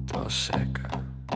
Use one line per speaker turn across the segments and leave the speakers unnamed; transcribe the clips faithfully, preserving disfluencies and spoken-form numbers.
tos seca.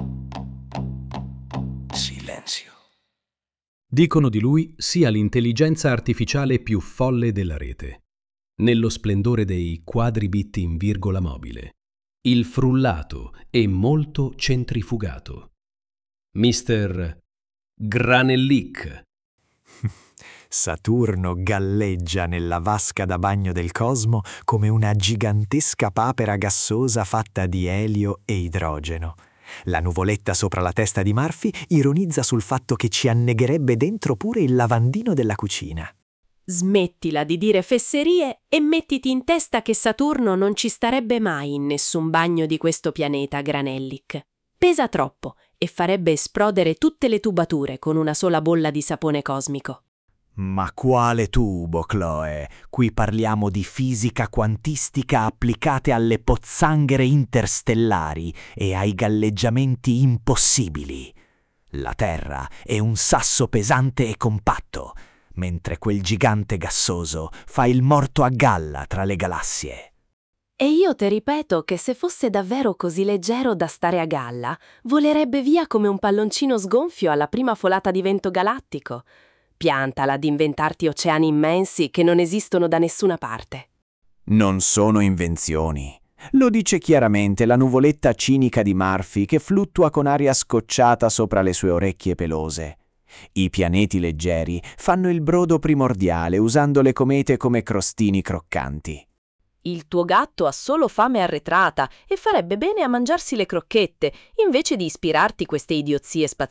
Silenzio.
Dicono di lui sia l'intelligenza artificiale più folle della rete, nello splendore dei quadribit in virgola mobile, il frullato e molto centrifugato. mister Granellic.
Saturno galleggia nella vasca da bagno del cosmo come una gigantesca papera gassosa fatta di elio e idrogeno. La nuvoletta sopra la testa di Murphy ironizza sul fatto che ci annegherebbe dentro pure il lavandino della cucina.
Smettila di dire fesserie e mettiti in testa che Saturno non ci starebbe mai in nessun bagno di questo pianeta, Granellic. Pesa troppo e farebbe esplodere tutte le tubature con una sola bolla di sapone cosmico.
Ma quale tubo, Chloe? Qui parliamo di fisica quantistica applicate alle pozzanghere interstellari e ai galleggiamenti impossibili. La Terra è un sasso pesante e compatto, mentre quel gigante gassoso fa il morto a galla tra le galassie.
E io ti ripeto che se fosse davvero così leggero da stare a galla, volerebbe via come un palloncino sgonfio alla prima folata di vento galattico. Piantala ad inventarti oceani immensi che non esistono da nessuna parte.
Non sono invenzioni. Lo dice chiaramente la nuvoletta cinica di Murphy che fluttua con aria scocciata sopra le sue orecchie pelose. I pianeti leggeri fanno il brodo primordiale usando le comete come crostini croccanti.
Il tuo gatto ha solo fame arretrata e farebbe bene a mangiarsi le crocchette invece di ispirarti queste idiozie spaziali.